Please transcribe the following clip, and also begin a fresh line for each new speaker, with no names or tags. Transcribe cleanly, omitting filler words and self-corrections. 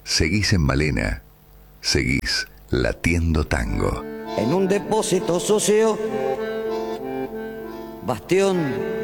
seguís en Malena, seguís latiendo tango.
En un depósito sucio, bastión